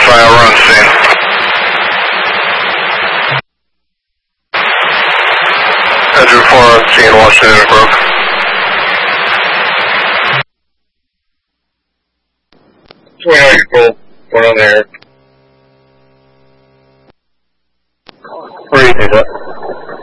file run scene. Edge 4 on scene, Washington Brook. Going on there. Where do you think that?